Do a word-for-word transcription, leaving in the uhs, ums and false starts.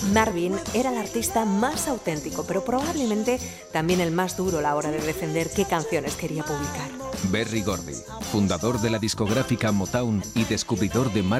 Marvin era el artista más auténtico, pero probablemente también el más duro a la hora de defender qué canciones quería publicar. Berry Gordy, fundador de la discográfica Motown y descubridor de Marvin